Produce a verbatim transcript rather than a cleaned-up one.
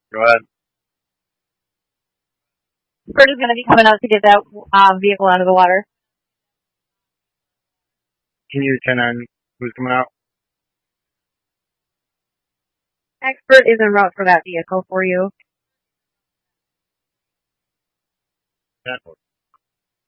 Go ahead. Kurt is going to be coming out to get that um, vehicle out of the water. Can you ten nine who's coming out? Expert is en route for that vehicle for you. ten